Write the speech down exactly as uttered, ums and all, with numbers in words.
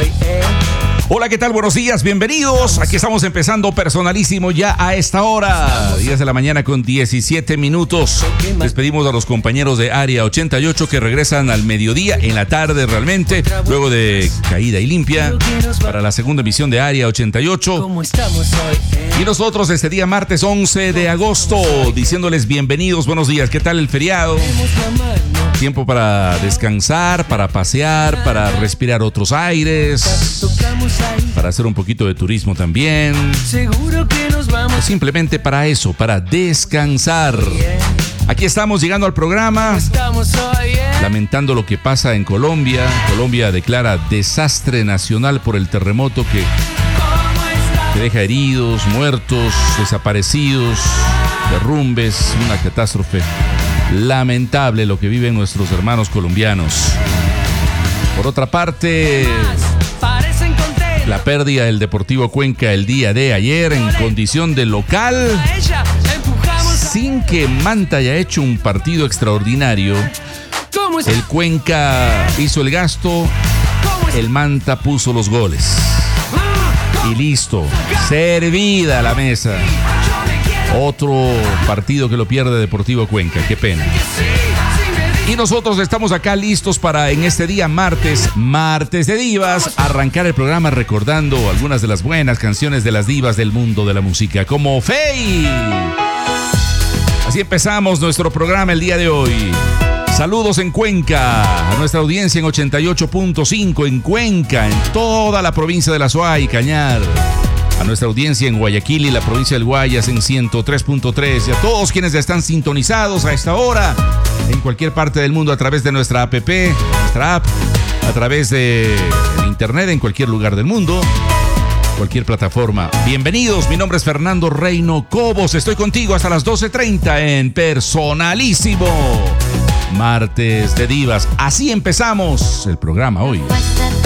Hola, ¿qué tal? Buenos días, bienvenidos. Aquí estamos empezando Personalísimo ya a esta hora, diez de la mañana con diecisiete minutos. Despedimos a los compañeros de Área ochenta y ocho que regresan al mediodía, en la tarde realmente, luego de Caída y Limpia, para la segunda emisión de Área ochenta y ocho. Y nosotros este día martes once de agosto, diciéndoles bienvenidos, buenos días. ¿Qué tal el feriado? Tiempo para descansar, para pasear, para respirar otros aires, para hacer un poquito de turismo también. O simplemente para eso, para descansar. Aquí estamos llegando al programa, lamentando lo que pasa en Colombia. Colombia declara desastre nacional por el terremoto que, que deja heridos, muertos, desaparecidos, derrumbes, una catástrofe. Lamentable lo que viven nuestros hermanos colombianos. Por otra parte, la pérdida del Deportivo Cuenca el día de ayer en condición de local, sin que Manta haya hecho un partido extraordinario. El Cuenca hizo el gasto, el Manta puso los goles. Y listo, servida la mesa. Otro partido que lo pierde Deportivo Cuenca, qué pena. Y nosotros estamos acá listos para en este día martes, martes de divas, arrancar el programa recordando algunas de las buenas canciones de las divas del mundo de la música, como Faye. Así empezamos nuestro programa el día de hoy. Saludos en Cuenca, a nuestra audiencia en ochenta y ocho punto cinco en Cuenca, en toda la provincia de La Suay y Cañar. A nuestra audiencia en Guayaquil y la provincia del Guayas en ciento tres punto tres. Y a todos quienes ya están sintonizados a esta hora en cualquier parte del mundo a través de nuestra app, nuestra app, a través de internet en cualquier lugar del mundo, cualquier plataforma. Bienvenidos, mi nombre es Fernando Reino Cobos. Estoy contigo hasta las doce treinta en Personalísimo. Martes de Divas. Así empezamos el programa hoy.